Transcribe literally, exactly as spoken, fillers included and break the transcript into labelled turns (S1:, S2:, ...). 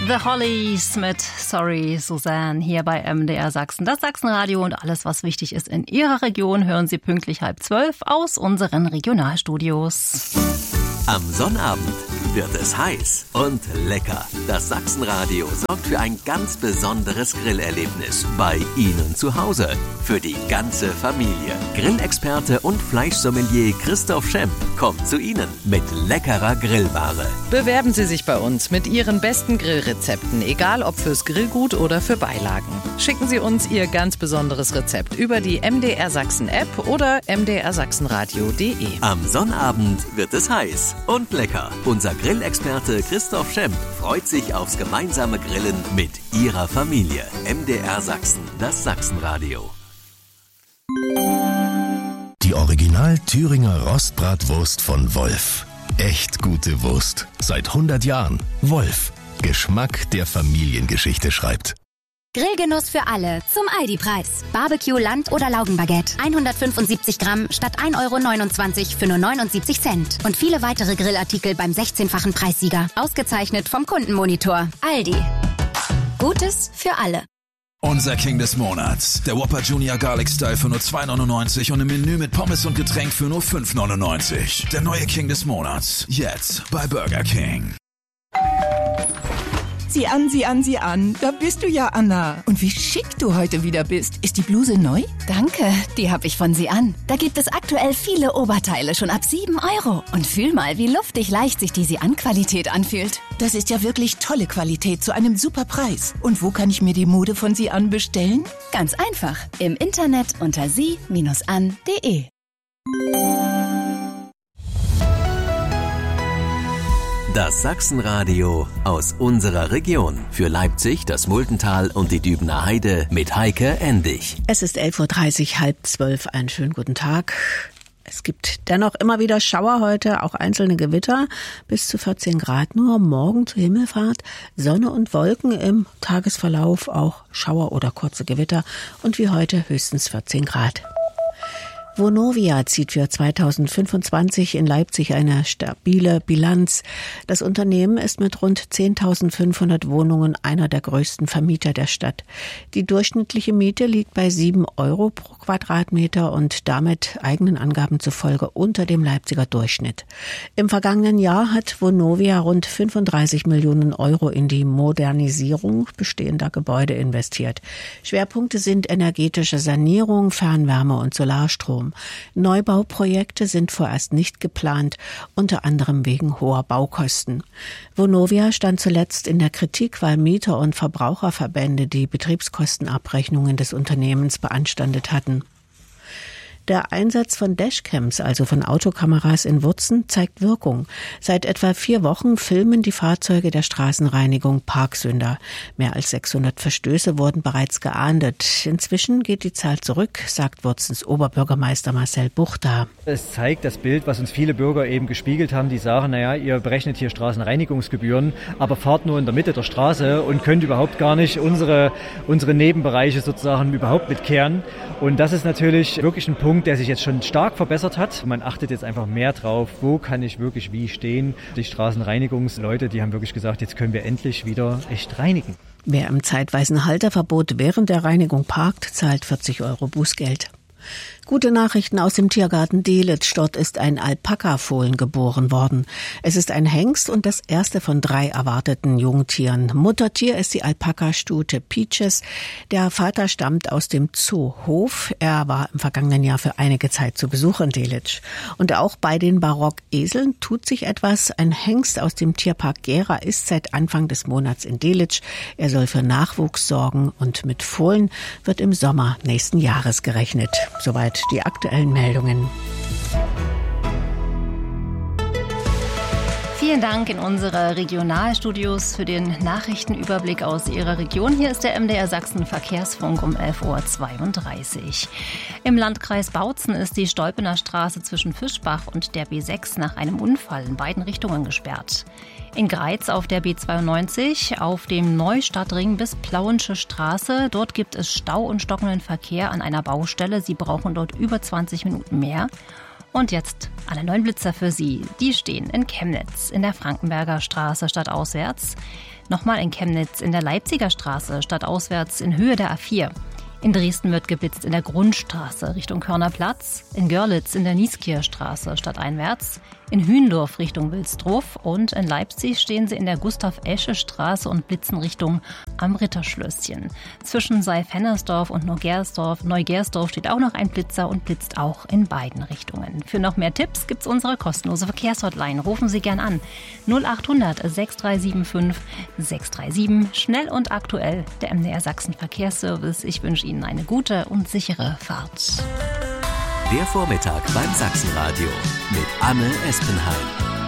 S1: The Hollies mit Sorry Susanne hier bei M D R Sachsen. Das Sachsenradio und alles, was wichtig ist in Ihrer Region, hören Sie pünktlich halb zwölf aus unseren Regionalstudios.
S2: Am Sonnabend wird es heiß und lecker. Das Sachsenradio sorgt für ein ganz besonderes Grillerlebnis bei Ihnen zu Hause. Für die ganze Familie. Grillexperte und Fleischsommelier Christoph Schemp kommt zu Ihnen mit leckerer Grillware.
S3: Bewerben Sie sich bei uns mit Ihren besten Grillrezepten, egal ob fürs Grillgut oder für Beilagen. Schicken Sie uns Ihr ganz besonderes Rezept über die M D R Sachsen App oder m d r sachsenradio punkt d e.
S2: Am Sonnabend wird es heiß und lecker. Unser Grillexperte Christoph Schemp freut sich aufs gemeinsame Grillen mit Ihrer Familie. M D R Sachsen, das Sachsenradio.
S4: Die Original Thüringer Rostbratwurst von Wolf. Echt gute Wurst. Seit hundert Jahren. Wolf. Geschmack, der Familiengeschichte schreibt.
S5: Grillgenuss für alle zum Aldi-Preis. Barbecue, Land- oder Laugenbaguette. hundertfünfundsiebzig Gramm statt ein Euro neunundzwanzig für nur neunundsiebzig Cent. Und viele weitere Grillartikel beim sechzehnfachen Preissieger. Ausgezeichnet vom Kundenmonitor. Aldi. Gutes für alle.
S6: Unser King des Monats. Der Whopper Junior Garlic Style für nur zwei neunundneunzig und im Menü mit Pommes und Getränk für nur fünf neunundneunzig. Der neue King des Monats. Jetzt bei Burger King.
S7: Sieh an, sieh an, sieh an. Da bist du ja, Anna. Und wie schick du heute wieder bist. Ist die Bluse neu?
S8: Danke, die habe ich von Sie an. Da gibt es aktuell viele Oberteile schon ab sieben Euro. Und fühl mal, wie luftig leicht sich die Sie an Qualität anfühlt.
S7: Das ist ja wirklich tolle Qualität zu einem super Preis. Und wo kann ich mir die Mode von Sie an bestellen?
S8: Ganz einfach. Im Internet unter sie Bindestrich an punkt de.
S2: Das Sachsenradio aus unserer Region. Für Leipzig, das Muldental und die Dübener Heide mit Heike Endig.
S9: Es ist elf Uhr dreißig, halb zwölf. Einen schönen guten Tag. Es gibt dennoch immer wieder Schauer heute, auch einzelne Gewitter, bis zu vierzehn Grad nur. Morgen zur Himmelfahrt, Sonne und Wolken im Tagesverlauf, auch Schauer oder kurze Gewitter und wie heute höchstens vierzehn Grad. Vonovia zieht für zweitausendfünfundzwanzig in Leipzig eine stabile Bilanz. Das Unternehmen ist mit rund zehntausendfünfhundert Wohnungen einer der größten Vermieter der Stadt. Die durchschnittliche Miete liegt bei sieben Euro pro Quadratmeter und damit eigenen Angaben zufolge unter dem Leipziger Durchschnitt. Im vergangenen Jahr hat Vonovia rund fünfunddreißig Millionen Euro in die Modernisierung bestehender Gebäude investiert. Schwerpunkte sind energetische Sanierung, Fernwärme und Solarstrom. Neubauprojekte sind vorerst nicht geplant, unter anderem wegen hoher Baukosten. Vonovia stand zuletzt in der Kritik, weil Mieter- und Verbraucherverbände die Betriebskostenabrechnungen des Unternehmens beanstandet hatten. Der Einsatz von Dashcams, also von Autokameras in Wurzen, zeigt Wirkung. Seit etwa vier Wochen filmen die Fahrzeuge der Straßenreinigung Parksünder. Mehr als sechshundert Verstöße wurden bereits geahndet. Inzwischen geht die Zahl zurück, sagt Wurzens Oberbürgermeister Marcel Buchter.
S10: Es zeigt das Bild, was uns viele Bürger eben gespiegelt haben, die sagen, naja, ihr berechnet hier Straßenreinigungsgebühren, aber fahrt nur in der Mitte der Straße und könnt überhaupt gar nicht unsere, unsere Nebenbereiche sozusagen überhaupt mitkehren. Und das ist natürlich wirklich ein Punkt, der sich jetzt schon stark verbessert hat. Man achtet jetzt einfach mehr drauf, wo kann ich wirklich wie stehen. Die Straßenreinigungsleute, die haben wirklich gesagt, jetzt können wir endlich wieder echt reinigen.
S9: Wer im zeitweisen Halteverbot während der Reinigung parkt, zahlt vierzig Euro Bußgeld. Gute Nachrichten aus dem Tiergarten Delitzsch. Dort ist ein Alpaka-Fohlen geboren worden. Es ist ein Hengst und das erste von drei erwarteten Jungtieren. Muttertier ist die Alpaka-Stute Peaches. Der Vater stammt aus dem Zoo Hof. Er war im vergangenen Jahr für einige Zeit zu Besuch in Delitzsch. Und auch bei den Barockeseln tut sich etwas. Ein Hengst aus dem Tierpark Gera ist seit Anfang des Monats in Delitzsch. Er soll für Nachwuchs sorgen und mit Fohlen wird im Sommer nächsten Jahres gerechnet. Soweit die aktuellen Meldungen.
S1: Vielen Dank in unsere Regionalstudios für den Nachrichtenüberblick aus Ihrer Region. Hier ist der M D R Sachsen Verkehrsfunk um elf Uhr zweiunddreißig. Im Landkreis Bautzen ist die Stolpener Straße zwischen Fischbach und der B sechs nach einem Unfall in beiden Richtungen gesperrt. In Greiz auf der B zweiundneunzig, auf dem Neustadtring bis Plauensche Straße. Dort gibt es Stau und stockenden Verkehr an einer Baustelle. Sie brauchen dort über zwanzig Minuten mehr. Und jetzt alle neuen Blitzer für Sie. Die stehen in Chemnitz, in der Frankenberger Straße stadtauswärts. Nochmal in Chemnitz, in der Leipziger Straße stadtauswärts in Höhe der A vier. In Dresden wird geblitzt in der Grundstraße Richtung Körnerplatz, in Görlitz in der Nieskirchstraße stadteinwärts, in Hündorf Richtung Wilsdruff und in Leipzig stehen sie in der Gustav-Esche-Straße und blitzen Richtung am Ritterschlösschen. Zwischen Seif-Hennersdorf und Neugersdorf, Neugersdorf steht auch noch ein Blitzer und blitzt auch in beiden Richtungen. Für noch mehr Tipps gibt's unsere kostenlose Verkehrshotline. Rufen Sie gern an null acht hundert sechs drei sieben fünf sechs drei sieben. Schnell und aktuell der M D R Sachsen Verkehrsservice. Ich wünsche Ihnen eine gute und sichere Fahrt.
S2: Der Vormittag beim Sachsenradio mit Anne Espenheim.